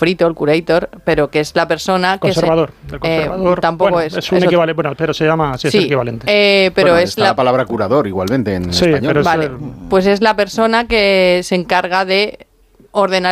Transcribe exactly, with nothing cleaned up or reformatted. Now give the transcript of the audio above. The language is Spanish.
sofrito, el curator, pero que es la persona que conservador, se, el conservador. Eh, tampoco bueno, es. Es un es equivalente, bueno, pero se llama, sí, sí, es el equivalente. Eh, pero bueno, es está la, la palabra curador igualmente en sí, español. Pero es vale, el... pues es la persona que se encarga de ordenar